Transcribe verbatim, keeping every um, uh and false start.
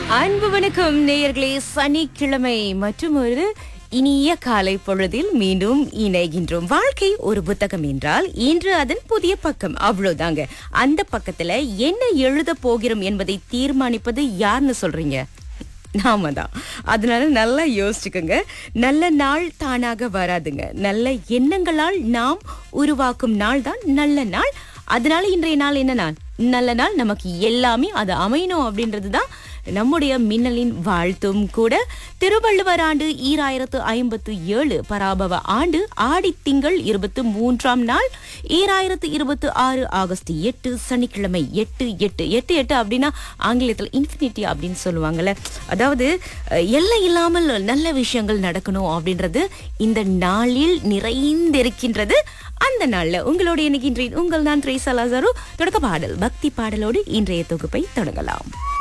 அன்பு வணக்கம் நேயர்களே, சனிக்கிழமை மற்றும் ஒரு இனிய காலை பொழுதில் மீண்டும் இணைகின்றோம். வாழ்க்கை ஒரு புத்தகம் என்றால் இன்று அதன் புதிய பக்கம், அவ்வளவுதாங்க. அந்த பக்கத்துல என்ன எழுத போகிறோம் என்பதை தீர்மானிப்பது யாருன்னு சொல்றீங்க? நாம தான். அதனால நல்லா யோசிச்சுக்கோங்க. நல்ல நாள் தானாக வராதுங்க. நல்ல எண்ணங்களால் நாம் உருவாக்கும் நாள் தான் நல்ல நாள். அதனால இன்றைய நாள் என்ன நாள்? நல்ல நாள். நமக்கு எல்லாமே அது அமையணும் அப்படின்றது தான் நம்முடைய மின்னலின் வாழ்த்தும் கூட. திருவள்ளுவர் ஆண்டு ஈராயிரத்து ஐம்பத்து ஏழு பராபவ ஆண்டு ஆடி திங்கள் இருபத்தி மூன்றாம் நாள் ஈராயிரத்து இருபத்தி ஆறு ஆகஸ்ட் எட்டு சனிக்கிழமை. எட்டு எட்டு எட்டு எட்டு அப்படின்னா ஆங்கிலத்தில் இன்ஃபினிட்டி அப்படின்னு சொல்லுவாங்கல்ல. அதாவது எல்லை இல்லாமல் நல்ல விஷயங்கள் நடக்கணும் அப்படின்றது இந்த நாளில் நிறைந்திருக்கின்றது. அந்த நாள்ல உங்களோட இணைகின்றேன். உங்கள் நான் ட்ரேசா லாசாரு. தொடக்க பாடல் பக்தி பாடலோடு இன்றைய தொகுப்பை தொடங்கலாம்.